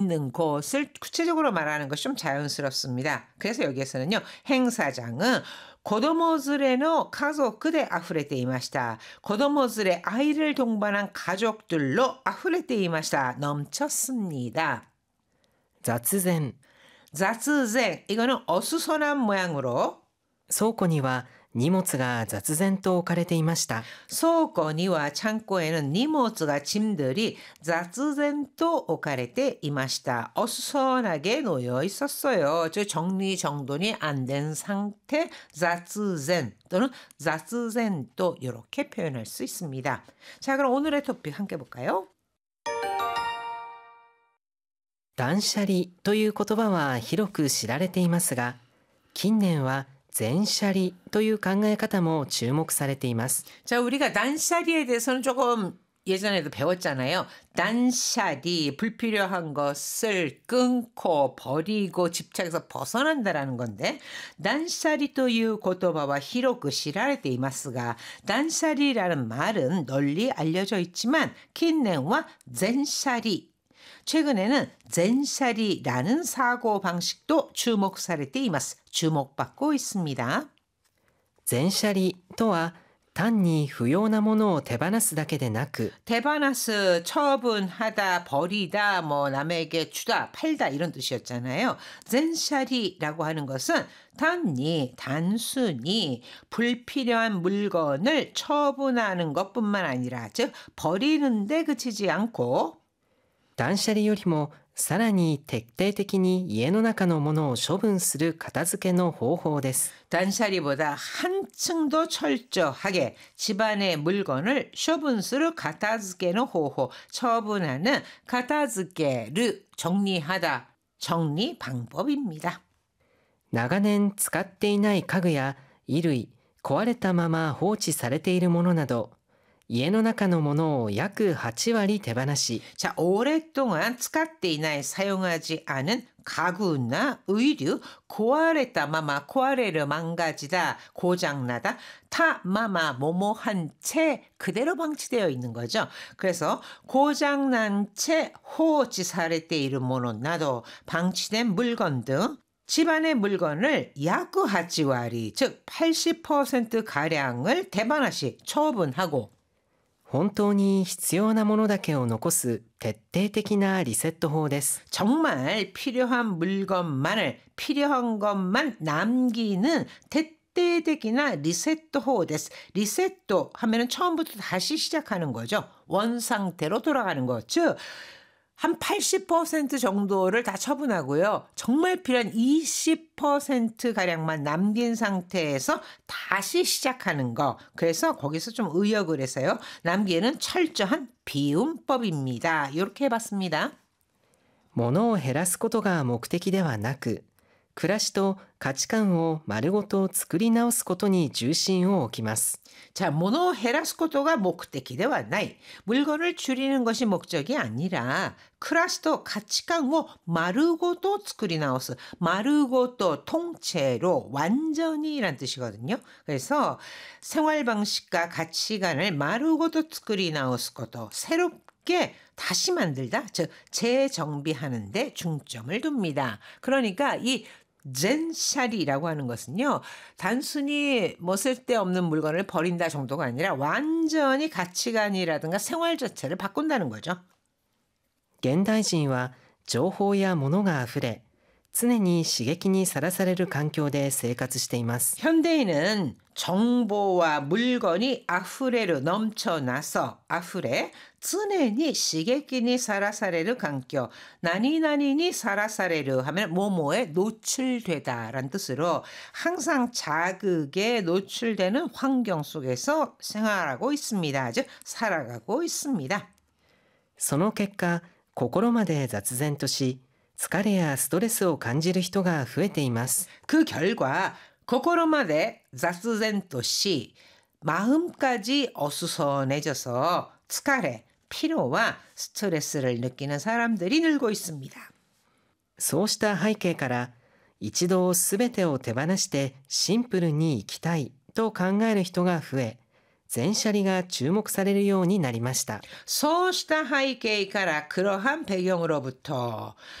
있는 곳을 구체적으로 말하는 것이 좀 자연스럽습니다. 그래서 여기에서는요. 행사장은 고도모즈레의 가족들에 아프레테 이마시다. 고도모즈레 아이를 동반한 가족들로 아프레테 이마시다. 넘쳤습니다. 雑然。 자츠젠 이거는 어수선한 모양으로 倉庫には荷物が雑然と置かれていました。 소고니와 창고에는 니모츠가 짐들이 자츠젠또 오카레테 이마시다. 어수선하게 놓여 있었어요. 즉 정리정돈이 안 된 상태 자츠젠 또는 자츠젠또 이렇게 표현할 수 있습니다. 자, 그럼 오늘의 토픽 함께 볼까요? 断捨離という言葉は広く知られていますが、近年は全捨離という考え方も注目されています。 자, 우리가 단샤리에 대해서는 조금 예전에도 배웠잖아요. 단샤리, 불필요한 것을 끊고 버리고 집착에서 벗어난다라는 건데, 단샤리 という言葉は広く知られていますが, 단샤리라는 말은 널리 알려져 있지만,近年は 全捨離, 최근에는 젠샤리라는 사고 방식도 주목사례ています. 주목받고 있습니다. 全捨離とは単に不要なものを手放すだけでなく、 대바나스 처분하다, 버리다, 뭐 남에게 주다, 팔다 이런 뜻이었잖아요. 젠샤리라고 하는 것은 단순히 불필요한 물건을 처분하는 것뿐만 아니라 즉 버리는데 그치지 않고 断捨離よりもさらに徹底的に家の中のものを処分する片付けの方法です。 단샤리보다 한층 더 철저하게 집안의 물건을処分する 가타즈케의 호호, 처분하는 가타즈케를 정리하다, 정리 방법입니다. 長年使っていない家具や衣類、壊れたまま放置されているものなど、家の中のものを約8割手放し、 자, 오랫동안 使っていない 사용하지 않은 가구나 의류, 고아레타 마마, 고아레를 망가지다, 고장나다, 타 마마, 모모한 채 그대로 방치되어 있는 거죠. 그래서 고장난 채 호지사레테 이른 모노 나도 방치된 물건 등 집안의 물건을 야구 하치와리, 즉 80%가량을 대반하시 처분하고 本当に必要なものだけを残す徹底的なリセット法です。 정말 필요한 물건만을 필요한 것만 남기는徹底的な 리셋토 데스. 리셋토 하면은 처음부터 다시 시작하는 거죠. 원상태로 돌아가는 거. 즉 한 80% 정도를 다 처분하고요. 정말 필요한 20%가량만 남긴 상태에서 다시 시작하는 거. 그래서 거기서 좀 의역을 해서요. 남기는 철저한 비움법입니다. 이렇게 해봤습니다. 物を減らすことが目的ではなく、暮らしと価値観を丸ごと作り直すことに重心を置きます。 자, 모노 헤라스 코토가 목적이では ない. 물건을 줄이는 것이 목적이 아니라 크라시도 가치관을 마르고도 作り直す. 마르고도 통째로 완전히란 뜻이거든요. 그래서 생활 방식과 가치관을 마르고도 作り直すこと. 새롭게 다시 만들다, 즉 재정비하는 데 중점을 둡니다. 그러니까 이 젠샤리라고 하는 것은요. 단순히 뭐 쓸데없는 물건을 버린다 정도가 아니라 완전히 가치관이라든가 생활 자체를 바꾼다는 거죠. 現代人は情報や物があふれ、常に刺激にさらされる環境で生活しています。 현대인은 정보와 물건이 아프레르 넘쳐나서 아프레 常に 시게끼니 사라사레르 강교 나니나니니 사라사레르 하면 뭐뭐에 노출되다라는 뜻으로 항상 자극에 노출되는 환경 속에서 생활하고 있습니다. 즉 살아가고 있습니다. その結果、心まで雑然とし、疲れやストレスを感じる人が増えています。 그 결과 心まで 雑然とし 마음까지 어수선해져서 疲れ 피로와 스트레스를 느끼는 사람들이 늘고 있습니다. そうした背景から、一度すべてを手放してシンプルに生きたいと考える人が増え、全捨離が注目されるようになりました。 そうした背景から그러한 배경으로부터